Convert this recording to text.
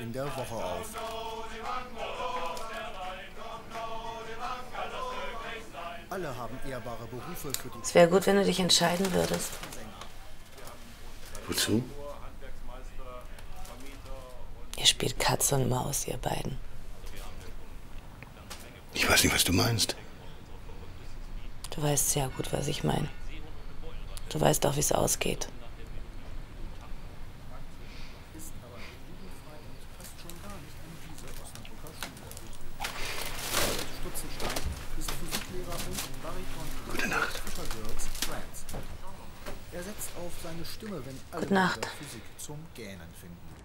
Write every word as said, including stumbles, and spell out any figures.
in der Woche auf. Alle haben ehrbare Berufe für die... Es wäre gut, wenn du dich entscheiden würdest. Wozu? Ihr spielt Katze und Maus, ihr beiden. Ich weiß nicht, was du meinst. Du weißt sehr gut, was ich meine. Du weißt auch, wie es ausgeht. Gute Nacht. Er setzt auf seine Stimme, wenn alle Gute Nacht. Physik zum Gähnen finden.